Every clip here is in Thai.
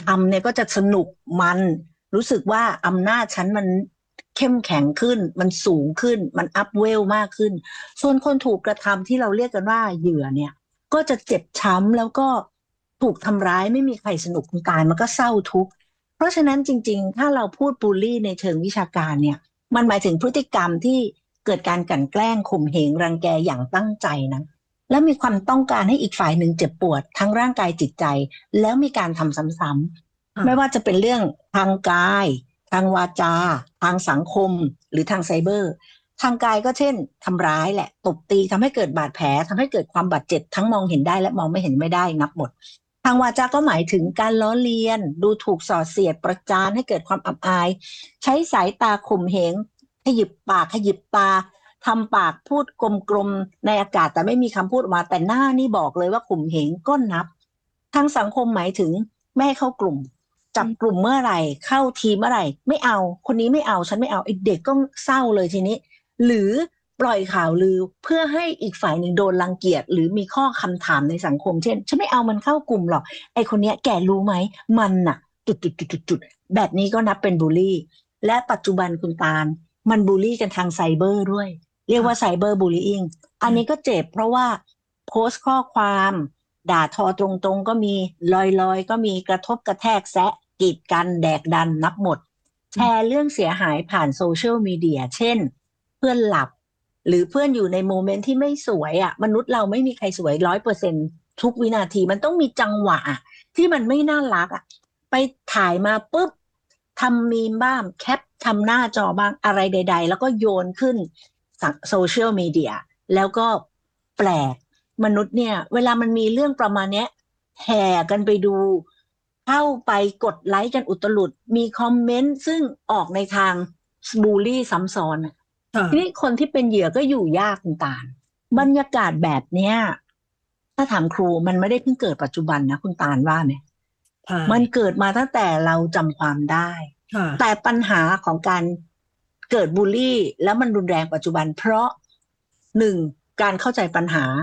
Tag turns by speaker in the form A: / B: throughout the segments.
A: ทำเนี่ยก็จะสนุกมันรู้สึกว่าอำนาจฉันมันเข้มแข็งขึ้นมันสูงขึ้นมันอัพเวลมากขึ้นส่วนคนถูกกระทำที่เราเรียกกันว่าเหยื่อเนี่ยก็จะเจ็บช้ำแล้วก็ถูกทำร้ายไม่มีใครสนุกตายมันก็เศร้าทุกข์เพราะฉะนั้นจริงๆถ้าเราพูดบูลลี่ในเชิงวิชาการเนี่ยมันหมายถึงพฤติกรรมที่เกิดการกลั่นแกล้งข่มเหงรังแกอย่างตั้งใจนะแล้วมีความต้องการให้อีกฝ่ายหนึ่งเจ็บปวดทั้งร่างกายจิตใจแล้วมีการทำซ้ำๆไม่ว่าจะเป็นเรื่องทางกายทางวาจาทางสังคมหรือทางไซเบอร์ทางกายก็เช่นทำร้ายแหละตบตีทำให้เกิดบาดแผลทำให้เกิดความบาดเจ็บทั้งมองเห็นได้และมองไม่เห็นไม่ได้นับหมดทางวาจาก็หมายถึงการล้อเลียนดูถูกส่อเสียดประจานให้เกิดความอับอายใช้สายตาข่มเหงขยิบปากขยิบตาทำปากพูดกลมๆในอากาศแต่ไม่มีคำพูดออกมาแต่หน้านี่บอกเลยว่าข่มเหงก็นับทางสังคมหมายถึงไม่ให้เข้ากลุ่มจับกลุ่มเมื่อไหร่เข้าทีมเมื่อไหร่ไม่เอาคนนี้ไม่เอาฉันไม่เอาไอ้เด็กก็เศร้าเลยทีนี้หรือปล่อยข่าวลือเพื่อให้อีกฝ่ายหนึ่งโดนรังเกียจหรือมีข้อคำถามในสังคมเช่นฉันไม่เอามันเข้ากลุ่มหรอกไอ้คนเนี้ยแกรู้ไหมมันน่ะจุดแบบนี้ก็นับเป็นบูลลี่และปัจจุบันคุณตาลมันบูลลี่กันทางไซเบอร์ด้วยเรียกว่าไซเบอร์บูลลี่อันนี้ก็เจ็บเพราะว่าโพสต์ข้อความด่าทอตรงๆก็มีลอยๆก็มีกระทบกระแทกแซะกีดกันแดกดันนับหมดแชร์เรื่องเสียหายผ่านโซเชียลมีเดียเช่นเพื่อนหลับหรือเพื่อนอยู่ในโมเมนต์ที่ไม่สวยอ่ะมนุษย์เราไม่มีใครสวย100%ทุกวินาทีมันต้องมีจังหวะที่มันไม่น่ารักอ่ะไปถ่ายมาปุ๊บทำมีมบ้างแคปทำหน้าจอบ้างอะไรใดๆแล้วก็โยนขึ้นโซเชียลมีเดียแล้วก็แปลกมนุษย์เนี่ยเวลามันมีเรื่องประมาณเนี้ยแห่กันไปดูเข้าไปกดไลค์กันอุตลุดมีคอมเมนต์ซึ่งออกในทางบูลลี่ซ้ำซ้อนทีนี้คนที่เป็นเหยื่อก็อยู่ยากคุณตาลบรรยากาศแบบเนี้ยถ้าถามครูมันไม่ได้เพิ่งเกิดปัจจุบันนะคุณตาลว่าไหมมันเกิดมาตั้งแต่เราจำความได้แต่ปัญหาของการเกิดบูลลี่แล้วมันรุนแรงปัจจุบันเพราะ1การเข้าใจปัญหา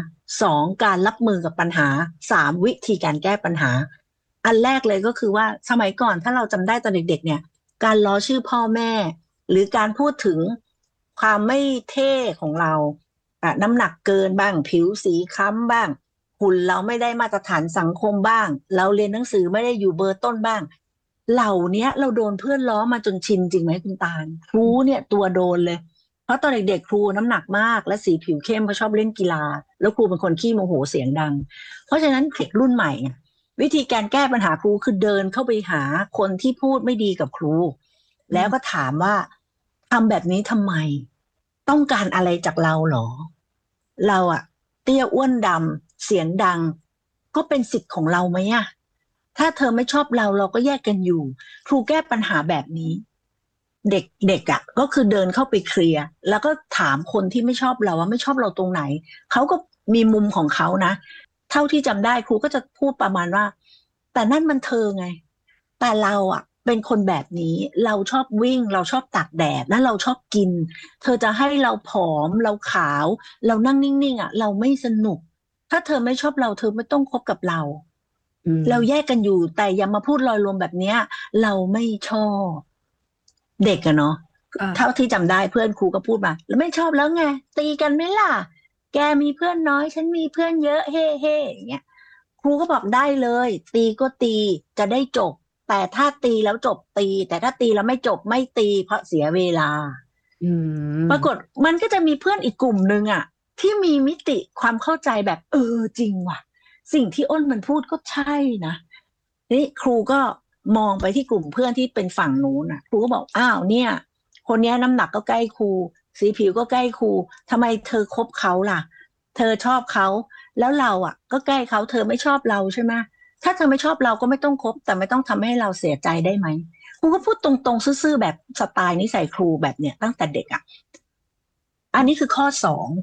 A: 2การรับมือกับปัญหา3วิธีการแก้ปัญหาอันแรกเลยก็คือว่าสมัยก่อนถ้าเราจำได้ตอนเด็กๆเนี่ยการล้อชื่อพ่อแม่หรือการพูดถึงความไม่เท่ของเราน้ำหนักเกินบ้างผิวสีคล้ำบ้างหุ่นเราไม่ได้มาตรฐานสังคมบ้างเราเรียนหนังสือไม่ได้อยู่เบอร์ต้นบ้างเหล่านี้เราโดนเพื่อนล้อมาจนชินจริงไหมคุณตาลครูเนี่ยตัวโดนเลยเพราะตอนเด็กๆครูน้ำหนักมากและสีผิวเข้มเพราะชอบเล่นกีฬาแล้วครูเป็นคนขี้โมโหเสียงดังเพราะฉะนั้นเด็กรุ่นใหม่วิธีการแก้ปัญหาครูคือเดินเข้าไปหาคนที่พูดไม่ดีกับครูแล้วก็ถามว่าทำแบบนี้ทำไมต้องการอะไรจากเราหรอเราเตี้ยอ้วนดำเสียงดังก็เป็นสิทธิ์ของเราไหมถ้าเธอไม่ชอบเราเราก็แยกกันอยู่ครูแก้ปัญหาแบบนี้เด็กก็คือเดินเข้าไปเคลียร์แล้วก็ถามคนที่ไม่ชอบเราว่าไม่ชอบเราตรงไหนเขาก็มีมุมของเขานะเท่าที่จำได้ครูก็จะพูดประมาณว่าแต่นั่นมันเธอไงแต่เราเป็นคนแบบนี้เราชอบวิ่งเราชอบตากแดดและเราชอบกินเธอจะให้เราผอมเราขาวเรานั่งนิ่งๆเราไม่สนุกถ้าเธอไม่ชอบเราเธอไม่ต้องคบกับเราเราแยกกันอยู่แต่อย่ามาพูดลอยลมแบบนี้เราไม่ชอบเด็กเนาะเท่าที่จำได้เพื่อนครูก็พูดมาแล้วไม่ชอบแล้วไงตีกันไหมล่ะแกมีเพื่อนน้อยฉันมีเพื่อนเยอะเฮ่เฮ่อย่างเงี้ยครูก็บอกได้เลยตีก็ตีจะได้จบแต่ถ้าตีแล้วจบตีแต่ถ้าตีแล้วไม่จบไม่ตีเพราะเสียเวลาปรากฏมันก็จะมีเพื่อนอีกกลุ่มนึงที่มีมิติความเข้าใจแบบจริงว่ะสิ่งที่อ้นมันพูดก็ใช่นะนี่ครูก็มองไปที่กลุ่มเพื่อนที่เป็นฝั่งนู้นครูก็บอกอ้าวเนี่ยคนนี้น้ำหนักก็ใกล้ครูสีผิวก็ใกล้ครูทำไมเธอคบเขาล่ะเธอชอบเขาแล้วเราก็ใกล้เขาเธอไม่ชอบเราใช่ไหมถ้าเธอไม่ชอบเราก็ไม่ต้องคบแต่ไม่ต้องทำให้เราเสียใจได้ไหมครูก็พูดตรงๆซื่อๆแบบสไตล์นิสัยครูแบบเนี้ยตั้งแต่เด็กอันนี้คือข้อ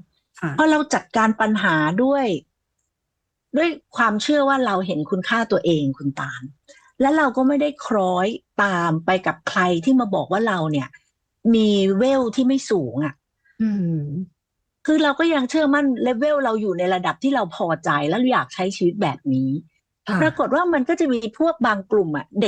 A: 2พอเราจัดการปัญหาด้วยความเชื่อว่าเราเห็นคุณค่าตัวเองคุณตาลและเราก็ไม่ได้คล้อยตามไปกับใครที่มาบอกว่าเราเนี่ยมีเวลที่ไม่สูงคือเราก็ยังเชื่อมั่นเลเวลเราอยู่ในระดับที่เราพอใจและอยากใช้ชีวิตแบบนี้ปรากฏว่ามันก็จะมีพวกบางกลุ่มเด็ก